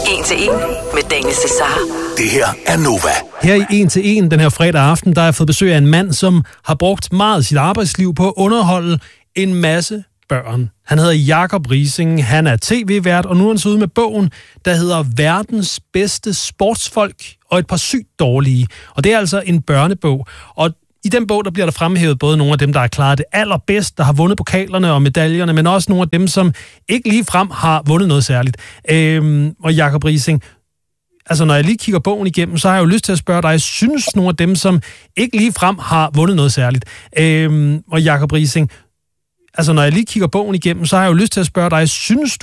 1 til 1 med Daniel Cesar. Det her er Nova. Her i 1 til 1 den her fredag aften, der har jeg fået besøg af en mand, som har brugt meget af sit arbejdsliv på at underholde en masse børn. Han hedder Jacob Riising, han er tv-vært, og nu er han så ude med bogen, der hedder Verdens bedste sportsfolk og et par sygt dårlige. Og det er altså en børnebog. Og i den bog, der bliver der fremhævet både nogle af dem, der har klaret det allerbedst, der har vundet pokalerne og medaljerne, men også nogle af dem, som ikke ligefrem har vundet noget særligt. Og Jacob Riising, altså når jeg lige kigger bogen igennem, så har jeg jo lyst til at spørge dig, synes nogle af dem, som ikke ligefrem har vundet noget særligt? Og Jacob Riising, altså når jeg lige kigger bogen igennem, så har jeg jo lyst til at spørge dig, synes du